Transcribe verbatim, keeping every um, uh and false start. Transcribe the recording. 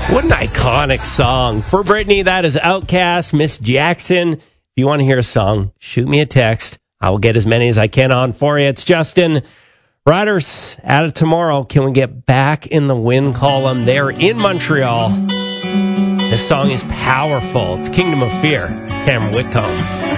What an iconic song. For Brittany, that is Outkast, Miss Jackson. If you want to hear a song, shoot me a text. I will get as many as I can on for you. It's Justin. Riders, at it tomorrow. Can we get back in the win column there in Montreal? This song is powerful. It's Kingdom of Fear. Cameron Whitcomb.